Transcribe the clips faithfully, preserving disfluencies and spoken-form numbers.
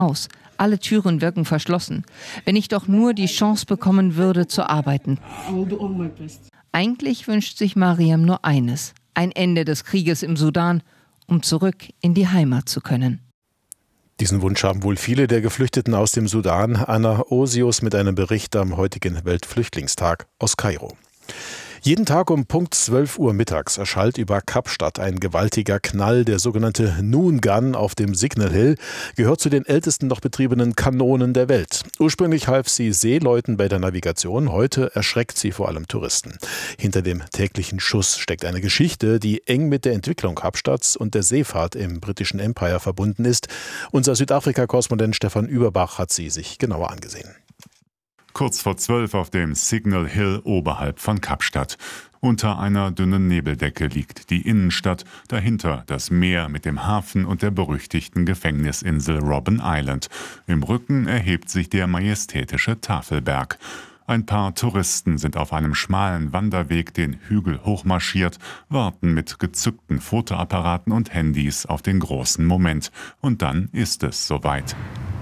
aus. Alle Türen wirken verschlossen. Wenn ich doch nur die Chance bekommen würde, zu arbeiten. Eigentlich wünscht sich Mariam nur eines: ein Ende des Krieges im Sudan, um zurück in die Heimat zu können. Diesen Wunsch haben wohl viele der Geflüchteten aus dem Sudan. Anna Osius mit einem Bericht am heutigen Weltflüchtlingstag aus Kairo. Jeden Tag um Punkt zwölf Uhr mittags erschallt über Kapstadt ein gewaltiger Knall. Der sogenannte Noon Gun auf dem Signal Hill gehört zu den ältesten noch betriebenen Kanonen der Welt. Ursprünglich half sie Seeleuten bei der Navigation, heute erschreckt sie vor allem Touristen. Hinter dem täglichen Schuss steckt eine Geschichte, die eng mit der Entwicklung Kapstadts und der Seefahrt im britischen Empire verbunden ist. Unser Südafrika-Korrespondent Stefan Überbach hat sie sich genauer angesehen. Kurz vor zwölf auf dem Signal Hill oberhalb von Kapstadt. Unter einer dünnen Nebeldecke liegt die Innenstadt, dahinter das Meer mit dem Hafen und der berüchtigten Gefängnisinsel Robben Island. Im Rücken erhebt sich der majestätische Tafelberg. Ein paar Touristen sind auf einem schmalen Wanderweg den Hügel hochmarschiert, warten mit gezückten Fotoapparaten und Handys auf den großen Moment. Und dann ist es soweit.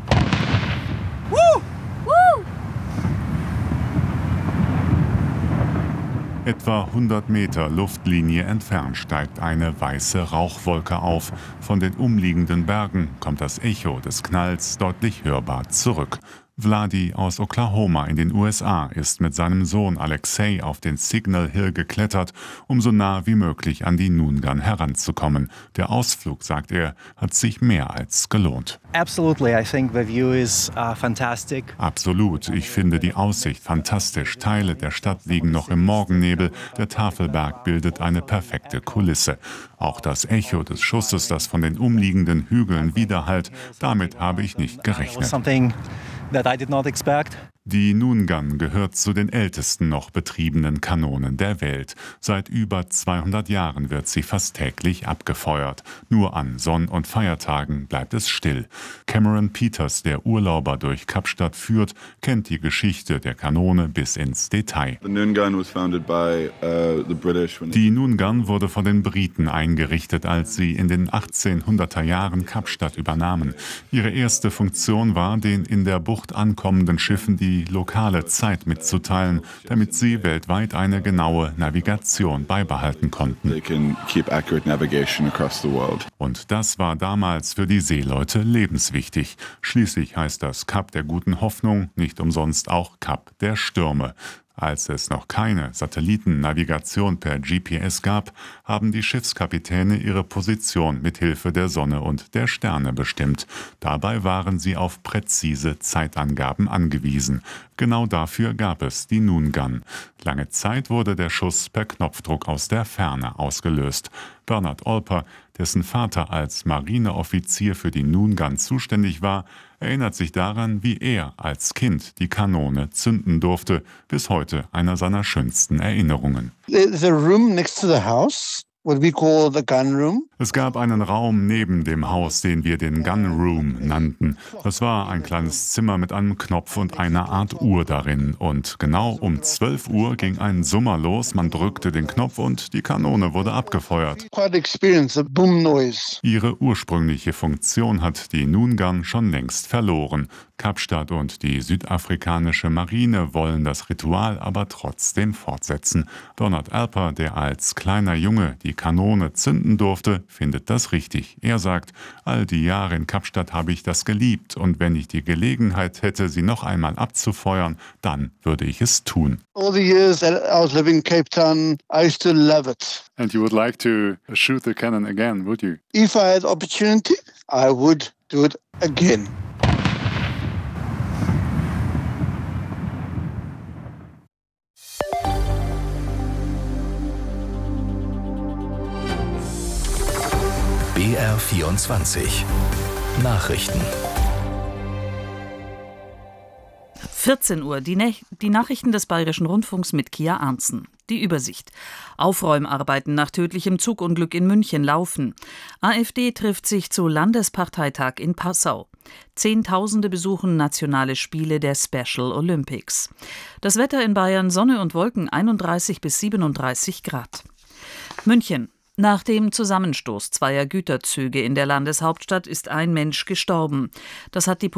Woo! Etwa hundert Meter Luftlinie entfernt steigt eine weiße Rauchwolke auf. Von den umliegenden Bergen kommt das Echo des Knalls deutlich hörbar zurück. Vladi aus Oklahoma in den U S A ist mit seinem Sohn Alexei auf den Signal Hill geklettert, um so nah wie möglich an die Noon Gun heranzukommen. Der Ausflug, sagt er, hat sich mehr als gelohnt. Absolutely, I think the view is uh, fantastic. Absolut, ich finde die Aussicht fantastisch. Teile der Stadt liegen noch im Morgennebel. Der Tafelberg bildet eine perfekte Kulisse. Auch das Echo des Schusses, das von den umliegenden Hügeln widerhallt, damit habe ich nicht gerechnet. That I did not expect. Die Noon Gun gehört zu den ältesten noch betriebenen Kanonen der Welt. Seit über zweihundert Jahren wird sie fast täglich abgefeuert. Nur an Sonn- und Feiertagen bleibt es still. Cameron Peters, der Urlauber durch Kapstadt führt, kennt die Geschichte der Kanone bis ins Detail. The Noon Gun was founded by, uh, the British when Die Noon Gun wurde von den Briten eingerichtet, als sie in den achtzehnhunderter Jahren Kapstadt übernahmen. Ihre erste Funktion war, den in der Bucht ankommenden Schiffen die lokale Zeit mitzuteilen, damit sie weltweit eine genaue Navigation beibehalten konnten. they can keep accurate navigation across the world. Und das war damals für die Seeleute lebenswichtig. Schließlich heißt das Kap der guten Hoffnung nicht umsonst auch Kap der Stürme. Als es noch keine Satellitennavigation per G P S gab, haben die Schiffskapitäne ihre Position mit Hilfe der Sonne und der Sterne bestimmt. Dabei waren sie auf präzise Zeitangaben angewiesen. Genau dafür gab es die Noon Gun. Lange Zeit wurde der Schuss per Knopfdruck aus der Ferne ausgelöst. Bernard Olper, dessen Vater als Marineoffizier für die Noon Gun zuständig war, erinnert sich daran, wie er als Kind die Kanone zünden durfte. Bis heute einer seiner schönsten Erinnerungen. There's a room next to the house, what we call the gun room. Es gab einen Raum neben dem Haus, den wir den Gun Room nannten. Das war ein kleines Zimmer mit einem Knopf und einer Art Uhr darin. Und genau um zwölf Uhr ging ein Summer los, man drückte den Knopf und die Kanone wurde abgefeuert. Quite experience the boom noise. Ihre ursprüngliche Funktion hat die Noon Gun schon längst verloren. Kapstadt und die südafrikanische Marine wollen das Ritual aber trotzdem fortsetzen. Bernard Alper, der als kleiner Junge die Kanone zünden durfte, findet das richtig. Er sagt, all die Jahre in Kapstadt habe ich das geliebt und wenn ich die Gelegenheit hätte, sie noch einmal abzufeuern, dann würde ich es tun. All the years that I was living in Cape Town, I used to love it. And you would like to shoot the cannon again, would you? If I had opportunity, I would do it again. B R vierundzwanzig Nachrichten. vierzehn Uhr, die, ne- die Nachrichten des Bayerischen Rundfunks mit Kia Arntzen. Die Übersicht. Aufräumarbeiten nach tödlichem Zugunglück in München laufen. AfD trifft sich zu Landesparteitag in Passau. Zehntausende besuchen nationale Spiele der Special Olympics. Das Wetter in Bayern: Sonne und Wolken, einunddreißig bis siebenunddreißig Grad. München. Nach dem Zusammenstoß zweier Güterzüge in der Landeshauptstadt ist ein Mensch gestorben. Das hat die